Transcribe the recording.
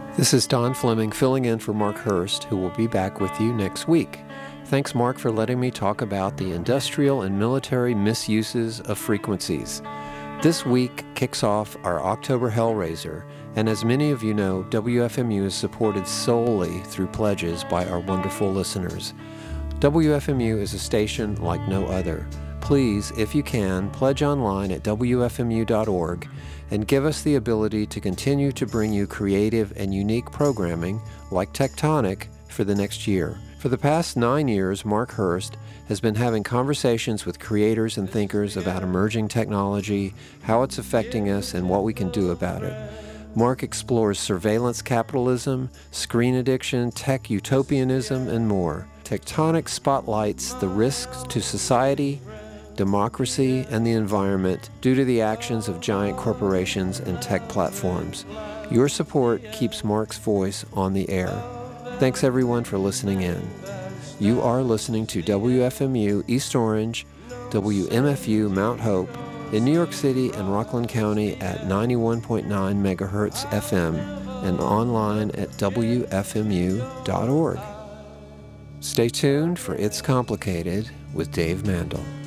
This is Don Fleming filling in for Mark Hurst, who will be back with you next week. Thanks, Mark, for letting me talk about the industrial and military misuses of frequencies. This week kicks off our October Hellraiser, and as many of you know, WFMU is supported solely through pledges by our wonderful listeners. WFMU is a station like no other. Please, if you can, pledge online at WFMU.org and give us the ability to continue to bring you creative and unique programming like Tectonic for the next year. For the past 9 years, Mark Hurst has been having conversations with creators and thinkers about emerging technology, how it's affecting us, and what we can do about it. Mark explores surveillance capitalism, screen addiction, tech utopianism, and more. Tectonic spotlights the risks to society, democracy, and the environment due to the actions of giant corporations and tech platforms. Your support keeps Mark's voice on the air. Thanks everyone for listening in. You are listening to WFMU East Orange, WMFU Mount Hope in New York City and Rockland County at 91.9 megahertz FM and online at WFMU.org. Stay tuned for It's Complicated with Dave Mandel.